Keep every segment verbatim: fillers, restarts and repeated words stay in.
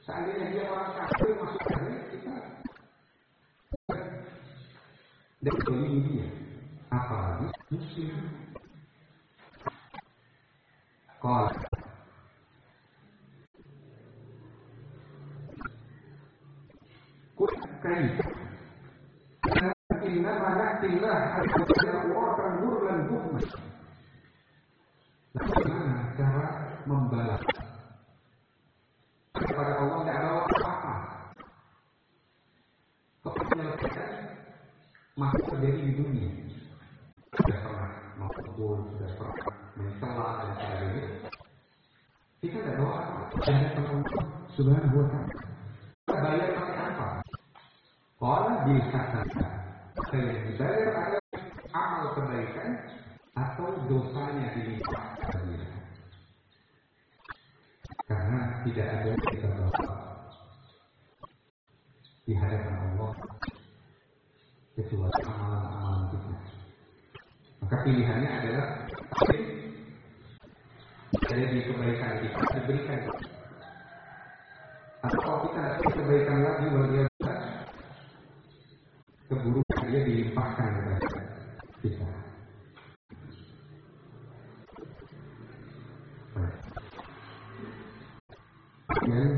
Seandainya dia orang kafir masuk surga, kita dan ini dia. Apalagi muslim. Kalau kukai, inna manakilah al-qadar wa bulan buhma. Bagaimana cara membalas kepada Allah tidak ada apa-apa? Penyelesaian masih terjadi di dunia. Sudah pernah mengkubur, sudah pernah mencela dan sebagainya. Kita tidak tahu apa. Ada teman Subhanahu wa ta'ala. Kita bayar pakai apa? Kalau dikatakan saya dibayar ada amal kebaikan atau dosanya dilipat dia. Karena tidak ada kita bawa di hadapan Allah kecuali amalan-amalan kita. Maka pilihannya adalah saya di kebaikan kita diberikan, atau kalau kita tidak kebaikan lagi bagian keburukan dia dilimpahkan kepada kita. Dan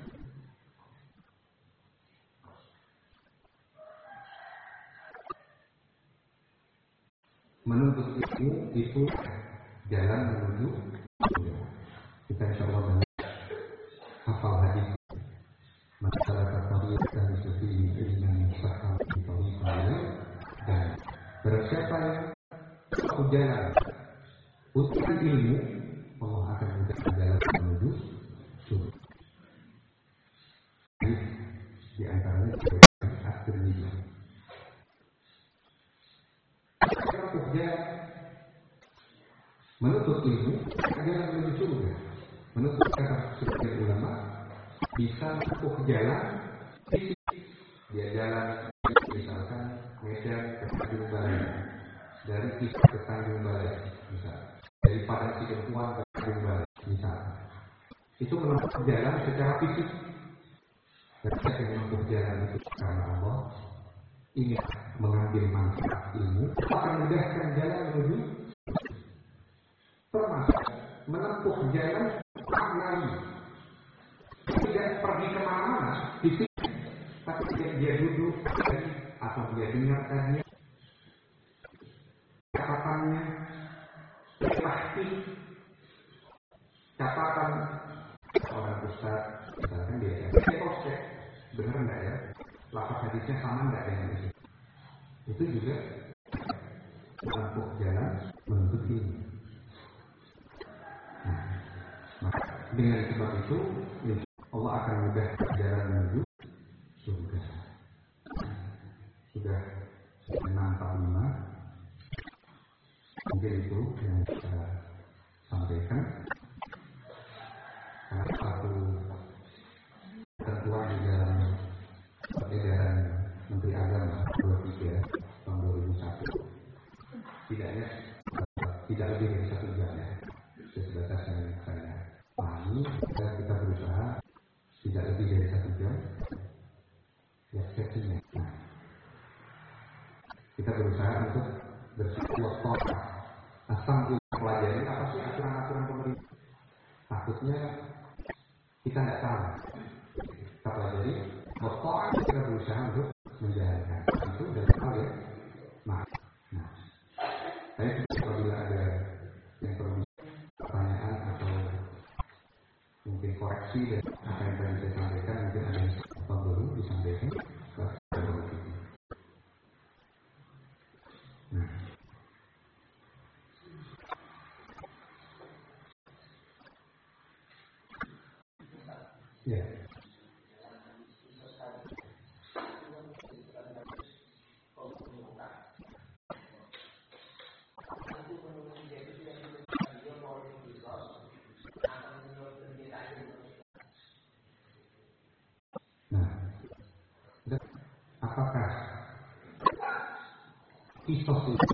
menuntut ilmu itu jalan menuju surga. Kita insyaallah banyak hafal hadis masalah tariq dan sufi ilmu sahal di tariq dan bersiapa yang jalan untuk ilmu Allah akan memudahkan jalan menuju surga. Di antaranya akhir hidup. Dia menuntut ilmu jalan menuju surga. Menuntut kata sebagian ulama bisa menempuh jalan fisik. Dia jalan misalkan Medan ke Tanjung Balai, dari Pisau ke Tanjung Balai, misalnya dari Padang Sidempuan ke Tanjung Balai, misalnya itu menempuh jalan secara fisik. Ketika yang menempuh jalan itu karena Allah ingin mengambil manfaat ilmu, akan mudahkan jalan menuju termasuk menempuh jalan maknani. Tidak pergi kemana-mana fisik, tapi dia, dia duduk atau dia dengar kajian, catatannya pasti catatan orang ustaz, misalkan dia saya cross check benar nggak ya, lafaz hadisnya sama nggak dengan itu. Itu juga menempuh jalan menuntut ilmu. Nah, maka dengan sebab itu Allah akan mudah jalan menuju surga. Sudah enam empat lima, mungkin itu yang saya sampaikan. Salah satu ketentuan di dalam edaran Menteri Agama dua puluh tiga tahun dua ribu satu, tidaknya tidak lebih dari satu jam ya. Sebatas yang saya pahami, kita berusaha tidak lebih dari satu jam ya sesinya. Nah, kita berusaha untuk bersikap total asam pelajari apa sih aturan-aturan pemerintah. Takutnya kita tidak tahu. Kita pelajari total, kita berusaha untuk menjalankan itu dan hal ya. Nah, nah, saya apabila ada yang perlu pertanyaan atau mungkin koreksi dan apa yang tadi saya sampaikan, mungkin ada yang apa baru disampaikan. Nah, ya. Nah, apakah kisos